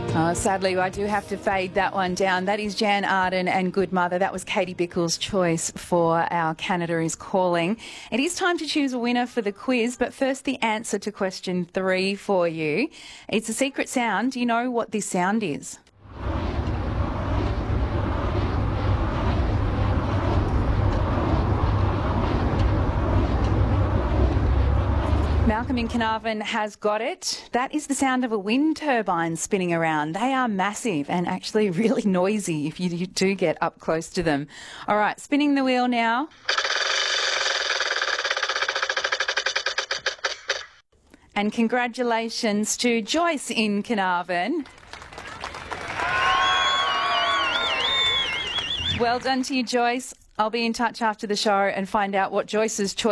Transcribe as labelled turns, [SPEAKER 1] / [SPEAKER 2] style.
[SPEAKER 1] Sadly, I do have to fade that one down. That is Jan Arden and Good Mother. That was Katie Bickle's choice for our Canada is Calling. It is time to choose a winner for the quiz, but first the answer to question 3 for you. It's a secret sound. Do you know what this sound is? Malcolm in Carnarvon has got it. That is the sound of a wind turbine spinning around. They are massive and actually really noisy if you do get up close to them. All right, spinning the wheel now. And congratulations to Joyce in Carnarvon. Well done to you, Joyce. I'll be in touch after the show and find out what Joyce's choice